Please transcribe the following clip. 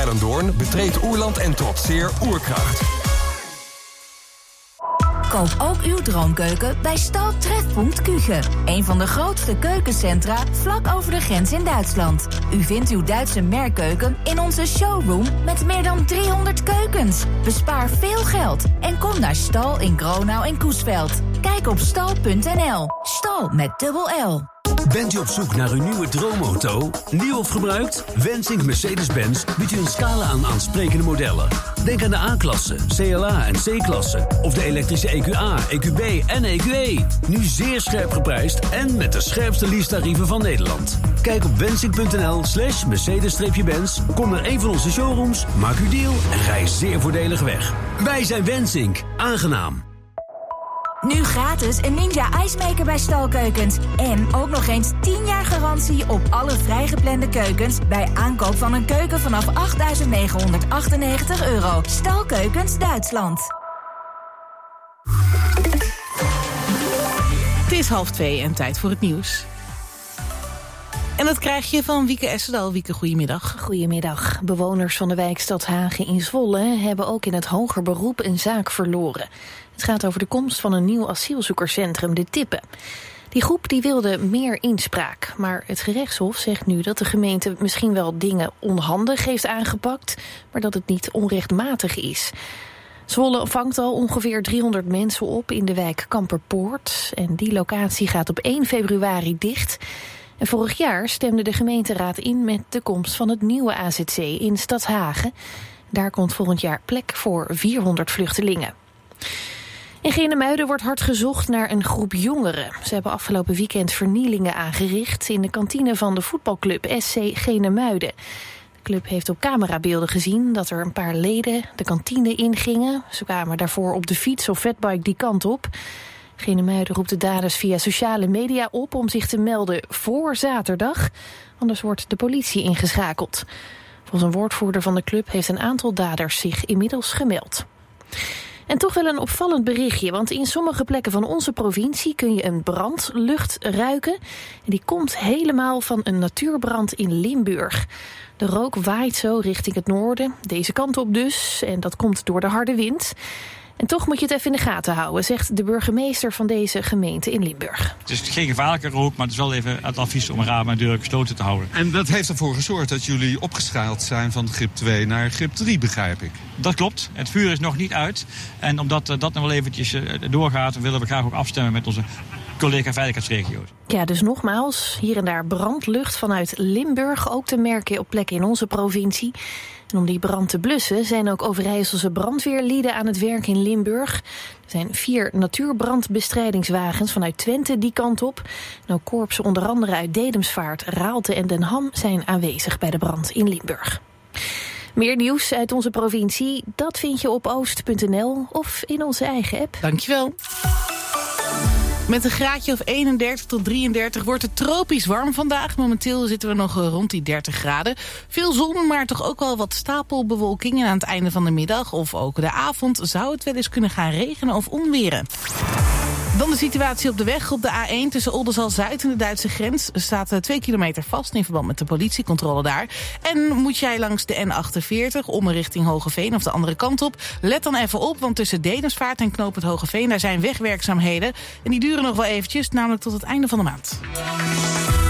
Hellendoorn, betreed Oerland en trotseer Oerkracht. Koop ook uw droomkeuken bij Stal Trefpunt Küche. Een van de grootste keukencentra vlak over de grens in Duitsland. U vindt uw Duitse merkkeuken in onze showroom met meer dan 300 keukens. Bespaar veel geld en kom naar Stal in Gronau en Coesveld. Kijk op stal.nl. Stal met dubbel L. Bent u op zoek naar uw nieuwe droomauto? Nieuw of gebruikt? Wensink Mercedes-Benz biedt u een scala aan aansprekende modellen. Denk aan de A-klasse, CLA en C-klasse. Of de elektrische EQA, EQB en EQE. Nu zeer scherp geprijsd en met de scherpste leasetarieven van Nederland. Kijk op wensink.nl/Mercedes-Benz. Kom naar een van onze showrooms, maak uw deal en rij zeer voordelig weg. Wij zijn Wensink. Aangenaam. Nu gratis een Ninja ijsmaker bij Stalkeukens. En ook nog eens 10 jaar garantie op alle vrijgeplande keukens bij aankoop van een keuken vanaf €8.998. Stalkeukens Duitsland. Het is 1:30 en tijd voor het nieuws. En dat krijg je van Wieke Essendal. Wieke, goedemiddag. Goedemiddag. Bewoners van de wijk Stadshagen in Zwolle hebben ook in het hoger beroep een zaak verloren. Het gaat over de komst van een nieuw asielzoekerscentrum, De Tippen. Die groep die wilde meer inspraak, maar het gerechtshof zegt nu dat de gemeente misschien wel dingen onhandig heeft aangepakt, maar dat het niet onrechtmatig is. Zwolle vangt al ongeveer 300 mensen op in de wijk Kamperpoort en die locatie gaat op 1 februari dicht. En vorig jaar stemde de gemeenteraad in met de komst van het nieuwe AZC in Stadshagen. Daar komt volgend jaar plek voor 400 vluchtelingen. In Genemuiden wordt hard gezocht naar een groep jongeren. Ze hebben afgelopen weekend vernielingen aangericht in de kantine van de voetbalclub SC Genemuiden. De club heeft op camerabeelden gezien dat er een paar leden de kantine ingingen. Ze kwamen daarvoor op de fiets of fatbike die kant op. Genemuiden roept de daders via sociale media op om zich te melden voor zaterdag. Anders wordt de politie ingeschakeld. Volgens een woordvoerder van de club heeft een aantal daders zich inmiddels gemeld. En toch wel een opvallend berichtje, want in sommige plekken van onze provincie kun je een brandlucht ruiken. En die komt helemaal van een natuurbrand in Limburg. De rook waait zo richting het noorden, deze kant op dus, en dat komt door de harde wind. En toch moet je het even in de gaten houden, zegt de burgemeester van deze gemeente in Limburg. Het is geen gevaarlijke rook, maar het is wel even het advies om ramen en deuren gesloten te houden. En dat heeft ervoor gezorgd dat jullie opgeschaald zijn van grip 2 naar grip 3, begrijp ik. Dat klopt. Het vuur is nog niet uit. En omdat dat nog wel eventjes doorgaat, willen we graag ook afstemmen met onze collega-veiligheidsregio's. Ja, dus nogmaals, hier en daar brandlucht vanuit Limburg, ook te merken op plekken in onze provincie. En om die brand te blussen zijn ook Overijsselse brandweerlieden aan het werk in Limburg. Er zijn 4 natuurbrandbestrijdingswagens vanuit Twente die kant op. En ook korpsen onder andere uit Dedemsvaart, Raalte en Den Ham zijn aanwezig bij de brand in Limburg. Meer nieuws uit onze provincie, dat vind je op oost.nl of in onze eigen app. Dankjewel. Met een graadje of 31 tot 33 wordt het tropisch warm vandaag. Momenteel zitten we nog rond die 30 graden. Veel zon, maar toch ook wel wat stapelbewolking. En aan het einde van de middag of ook de avond zou het wel eens kunnen gaan regenen of onweren. Dan de situatie op de weg. Op de A1 tussen Oldenzaal-Zuid en de Duitse grens staat 2 kilometer vast in verband met de politiecontrole daar. En moet jij langs de N48 om richting Hogeveen of de andere kant op, let dan even op, want tussen Dedemsvaart en knooppunt Hogeveen daar zijn wegwerkzaamheden. En die duren nog wel eventjes, namelijk tot het einde van de maand.